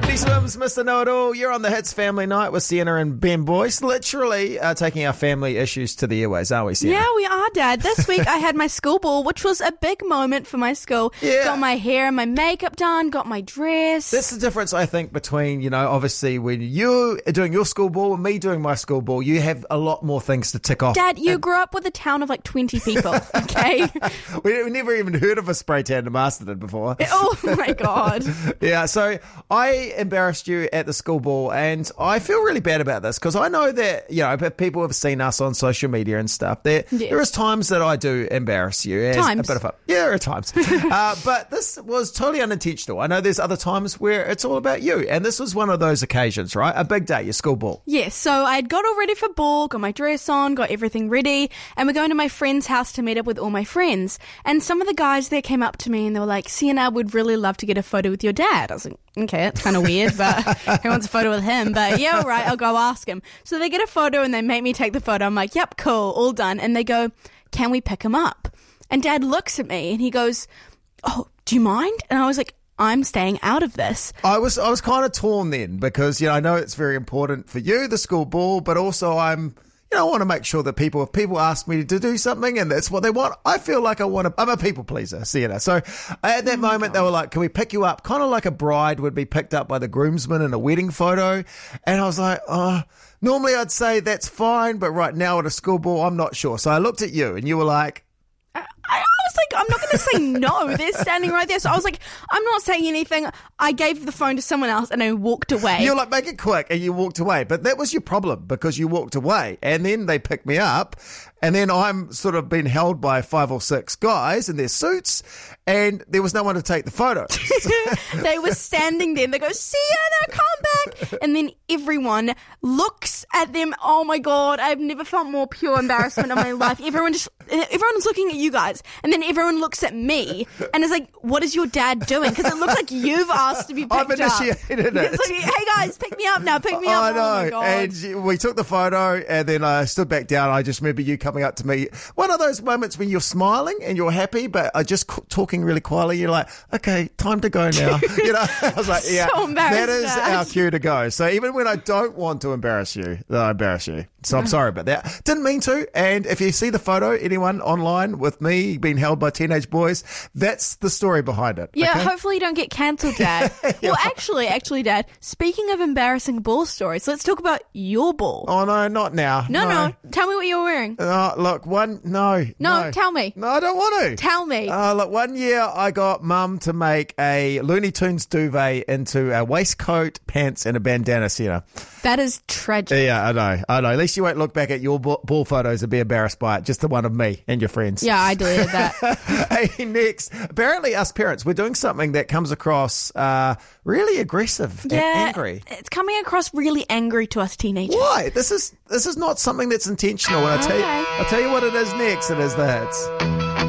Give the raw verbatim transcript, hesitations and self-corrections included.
Teddy Swims, Mister Know-It-All. You're on the Hits Family Night with Sienna and Ben Boyce. Literally uh, taking our family issues to the airways, aren't we, Sienna? Yeah, we are, Dad. This week I had my school ball, which was a big moment for my school. Yeah. Got my hair and my makeup done, got my dress. That's the difference, I think, between, you know, obviously when you are doing your school ball and me doing my school ball, you have a lot more things to tick off. Dad, you And grew up with a town of like twenty people, okay? we, we never even heard of a spray tan in Masterton before. Oh my God. Yeah, so I embarrassed you at the school ball, and I feel really bad about this because I know that, you know, people have seen us on social media and stuff. There, Yeah. there is times that I do embarrass you. As Times. A bit of fun. Yeah, there are times. uh, but this was totally unintentional. I know there's other times where it's all about you, and this was one of those occasions, right? A big day, your school ball. Yes, so I'd got all ready for ball, got my dress on, got everything ready, and we're going to my friend's house to meet up with all my friends. And some of the guys there came up to me and they were like, Sienna, would really love to get a photo with your dad. I was like, okay, that's kind of weird, but who wants a photo with him? But yeah, all right, I'll go ask him. So they get a photo and they make me take the photo. I'm like, yep, cool, all done. And they go, can we pick him up? And Dad looks at me and he goes, oh, do you mind? And I was like, I'm staying out of this. I was I was kind of torn then because, you know, I know it's very important for you, the school ball, but also I'm, you know, I want to make sure that people, if people ask me to do something and that's what they want, I feel like I want to, I'm a people pleaser, Sienna. So at that oh moment, God. They were like, can we pick you up? Kind of like a bride would be picked up by the groomsmen in a wedding photo. And I was like, oh, normally I'd say that's fine, but right now at a school ball, I'm not sure. So I looked at you and you were like, I, I was like, I'm not going to say no. They're standing right there. So I was like, I'm not saying anything. I gave the phone to someone else and I walked away. You're like, make it quick, and you walked away. But that was your problem because you walked away. And then they picked me up. And then I'm sort of being held by five or six guys in their suits, and there was no one to take the photo. They were standing there and they go, Sienna, come back. And then everyone looks at them. Oh my God, I've never felt more pure embarrassment in my life. Everyone just, everyone's looking at you guys. And then everyone looks at me and is like, what is your dad doing? Because it looks like you've asked to be picked I've initiated up. it. It's like, hey guys, pick me up now, pick me up. I know. Oh my God. And we took the photo, and then I stood back down. I just remember you coming up to me. One of those moments when you're smiling and you're happy, but are just c- talking really quietly. You're like, okay, time to go now. You know, I was like, yeah, So embarrassed, that is Dad. our cue to go. So even when I don't want to embarrass you, I embarrass you. So I'm sorry about that. Didn't mean to. And if you see the photo, anyone online with me being held by teenage boys, that's the story behind it. Yeah, okay? hopefully you don't get cancelled, Dad. Well, actually, actually, Dad, speaking of embarrassing ball stories, let's talk about your ball. Oh, no, not now. No, no, tell me what you're wearing. Uh, look, one, no, No, no. tell me. No, I don't want to. Tell me. Uh, look, one year I got Mum to make a Looney Tunes duvet into a waistcoat, pants, and a bandana, Sienna. That is tragic. Yeah, I know, I know. At least you won't look back at your ball, ball photos and be embarrassed by it. Just the one of me and your friends. Yeah, I deleted that. Hey, next. Apparently, us parents, we're doing something that comes across uh, really aggressive Yeah, and angry. it's coming across really angry to us teenagers. Why? This is this is not something that's intentional. And I'll tell you, Okay. I'll tell you what it is next. It is the hits.